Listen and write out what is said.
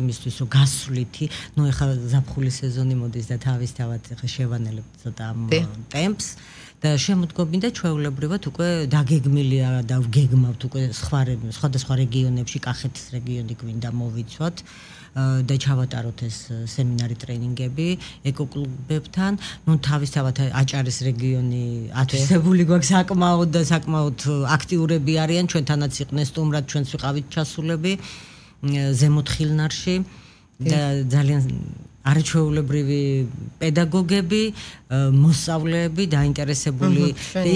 იმისთვის რომ გასვლითი, ნუ ეხლა ზაფხულის სეზონი მოდის და თავისთავად ეხლა შევანელებთ ცოტა ამ ტემპს და შემოდგომინდა ჩვეულებრივად უკვე დაგეგმილია და ვგეგმავთ უკვე სხვადასხვა რეგიონებში, კახეთის რეგიონი გვინდა მოვიცვათ და ჩავატაროთ ეს სემინარი ტრენინგები ეკოკლუბებთან. ნუ თავისთავად აჭარის რეგიონი ათვისებული გვაქვს საკმაოდ და საკმაოდ აქტიურები არიან, ჩვენთანაც იყვნენ სტუმრად, ჩვენც ვიყავით ჩასულები ზემოთ ხილნარში და ძალიან არაჩვეულებრივი პედაგოგები, მოსწავლეები, დაინტერესებული